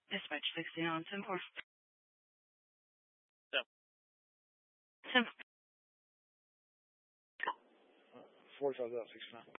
Dispatch 16 on 10-4. Yeah. 10 45 out 69.